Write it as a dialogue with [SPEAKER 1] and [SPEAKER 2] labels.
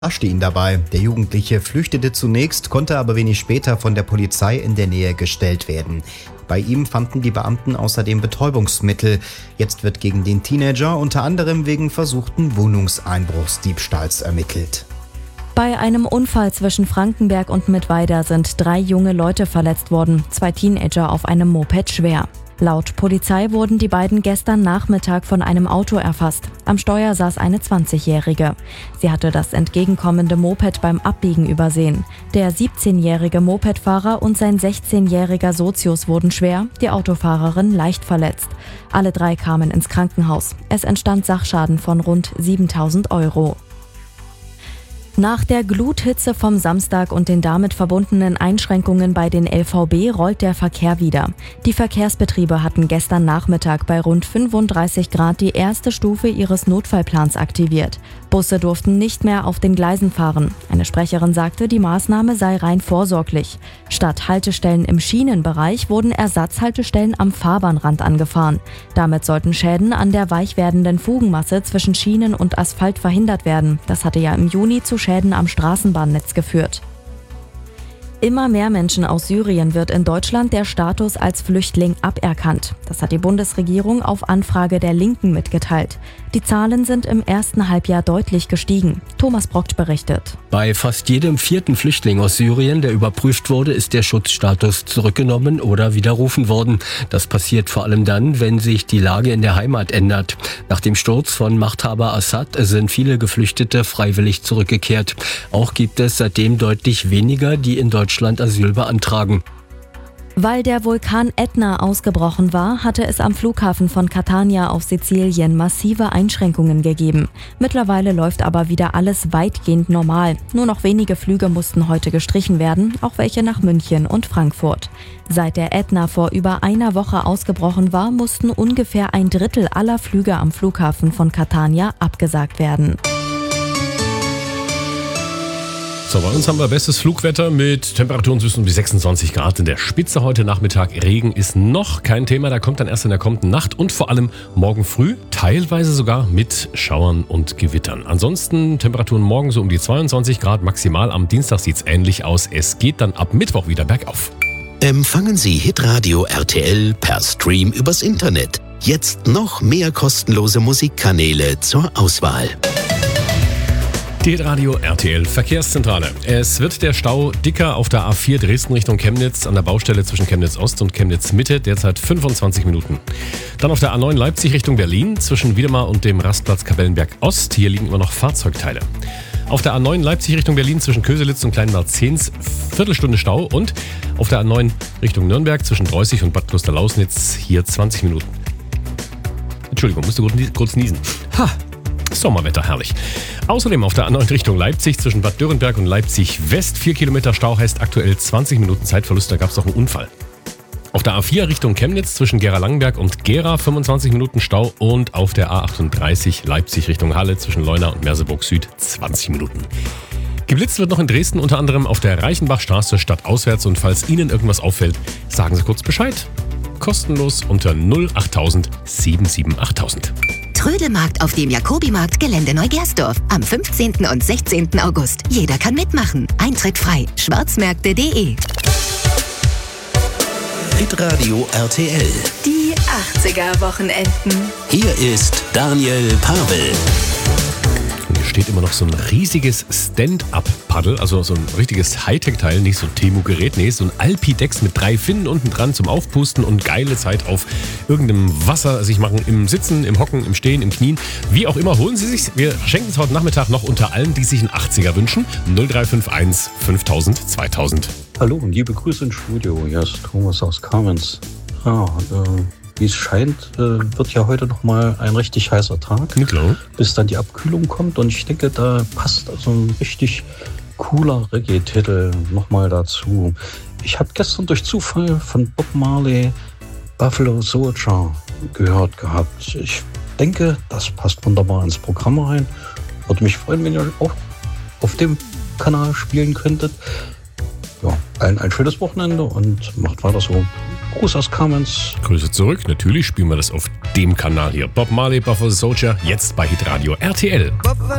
[SPEAKER 1] Erwischte ihn dabei. Der Jugendliche flüchtete zunächst, konnte aber wenig später von der Polizei in der Nähe gestellt werden. Bei ihm fanden die Beamten außerdem Betäubungsmittel. Jetzt wird gegen den Teenager unter anderem wegen versuchten Wohnungseinbruchsdiebstahls ermittelt.
[SPEAKER 2] Bei einem Unfall zwischen Frankenberg und Mittweida sind 3 junge Leute verletzt worden, 2 Teenager auf einem Moped schwer. Laut Polizei wurden die beiden gestern Nachmittag von einem Auto erfasst. Am Steuer saß eine 20-Jährige. Sie hatte das entgegenkommende Moped beim Abbiegen übersehen. Der 17-jährige Mopedfahrer und sein 16-jähriger Sozius wurden schwer, die Autofahrerin leicht verletzt. Alle 3 kamen ins Krankenhaus. Es entstand Sachschaden von rund 7.000 €. Nach der Gluthitze vom Samstag und den damit verbundenen Einschränkungen bei den LVB rollt der Verkehr wieder. Die Verkehrsbetriebe hatten gestern Nachmittag bei rund 35 Grad die erste Stufe ihres Notfallplans aktiviert. Busse durften nicht mehr auf den Gleisen fahren. Eine Sprecherin sagte, die Maßnahme sei rein vorsorglich. Statt Haltestellen im Schienenbereich wurden Ersatzhaltestellen am Fahrbahnrand angefahren. Damit sollten Schäden an der weich werdenden Fugenmasse zwischen Schienen und Asphalt verhindert werden. Das hatte ja im Juni zu Schäden am Straßenbahnnetz geführt. Immer mehr Menschen aus Syrien wird in Deutschland der Status als Flüchtling aberkannt. Das hat die Bundesregierung auf Anfrage der Linken mitgeteilt. Die Zahlen sind im ersten Halbjahr deutlich gestiegen. Thomas Brockt berichtet.
[SPEAKER 3] Bei fast jedem 4. Flüchtling aus Syrien, der überprüft wurde, ist der Schutzstatus zurückgenommen oder widerrufen worden. Das passiert vor allem dann, wenn sich die Lage in der Heimat ändert. Nach dem Sturz von Machthaber Assad sind viele Geflüchtete freiwillig zurückgekehrt. Auch gibt es seitdem deutlich weniger, die in Deutschland Asyl beantragen.
[SPEAKER 2] Weil der Vulkan Ätna ausgebrochen war, hatte es am Flughafen von Catania auf Sizilien massive Einschränkungen gegeben. Mittlerweile läuft aber wieder alles weitgehend normal. Nur noch wenige Flüge mussten heute gestrichen werden, auch welche nach München und Frankfurt. Seit der Ätna vor über einer Woche ausgebrochen war, mussten ungefähr 1/3 aller Flüge am Flughafen von Catania abgesagt werden.
[SPEAKER 4] So, bei uns haben wir bestes Flugwetter mit Temperaturen zwischen 26 Grad in der Spitze heute Nachmittag. Regen ist noch kein Thema, da kommt dann erst in der kommenden Nacht und vor allem morgen früh, teilweise sogar mit Schauern und Gewittern. Ansonsten Temperaturen morgen so um die 22 Grad maximal, am Dienstag sieht's ähnlich aus. Es geht dann ab Mittwoch wieder bergauf.
[SPEAKER 5] Empfangen Sie Hitradio RTL per Stream übers Internet. Jetzt noch mehr kostenlose Musikkanäle zur Auswahl.
[SPEAKER 4] Die Radio RTL Verkehrszentrale. Es wird der Stau dicker auf der A4 Dresden Richtung Chemnitz an der Baustelle zwischen Chemnitz Ost und Chemnitz Mitte, derzeit 25 Minuten. Dann auf der A9 Leipzig Richtung Berlin zwischen Wiedemar und dem Rastplatz Kapellenberg Ost. Hier liegen immer noch Fahrzeugteile. Auf der A9 Leipzig Richtung Berlin zwischen Köselitz und Kleinmarzens Viertelstunde Stau und auf der A9 Richtung Nürnberg zwischen Dreußig und Bad Klosterlausnitz hier 20 Minuten. Entschuldigung, musste kurz niesen. Sommerwetter, herrlich. Außerdem auf der A9 Richtung Leipzig zwischen Bad Dürrenberg und Leipzig West 4 Kilometer Stau, heißt aktuell 20 Minuten Zeitverlust, da gab es auch einen Unfall. Auf der A4 Richtung Chemnitz zwischen Gera-Langenberg und Gera 25 Minuten Stau und auf der A38 Leipzig Richtung Halle zwischen Leuna und Merseburg Süd 20 Minuten. Geblitzt wird noch in Dresden, unter anderem auf der Reichenbachstraße stadtauswärts, und falls Ihnen irgendwas auffällt, sagen Sie kurz Bescheid. Kostenlos unter 08000 77 8000.
[SPEAKER 6] Trödelmarkt auf dem Jakobimarkt Gelände Neugersdorf am 15. und 16. August. Jeder kann mitmachen. Eintritt frei. Schwarzmärkte.de.
[SPEAKER 5] Hitradio RTL.
[SPEAKER 6] Die 80er-Wochenenden.
[SPEAKER 5] Hier ist Daniel Pavel.
[SPEAKER 4] Und hier steht immer noch so ein riesiges Stand-Up-Paddel, also so ein richtiges Hightech-Teil, nicht so ein Temu-Gerät, nee, so ein Alpidex mit 3 Finnen unten dran zum Aufpusten und geile Zeit auf irgendeinem Wasser sich machen, im Sitzen, im Hocken, im Stehen, im Knien, wie auch immer, holen Sie sich. Wir schenken es heute Nachmittag noch unter allen, die sich einen 80er wünschen. 0351 5000 2000.
[SPEAKER 7] Hallo und liebe Grüße ins Studio, hier ist Thomas aus Kamenz. Wie es scheint, wird ja heute noch mal ein richtig heißer Tag, bis dann die Abkühlung kommt, und ich denke, da passt also ein richtig cooler Reggae-Titel nochmal dazu. Ich habe gestern durch Zufall von Bob Marley Buffalo Soldier gehört gehabt. Ich denke, das passt wunderbar ins Programm rein. Würde mich freuen, wenn ihr auch auf dem Kanal spielen könntet. Ja, ein schönes Wochenende und macht weiter so. Gruß aus Kamenz.
[SPEAKER 4] Grüße zurück. Natürlich spielen wir das auf dem Kanal hier. Bob Marley, Buffalo Soldier, jetzt bei Hitradio RTL.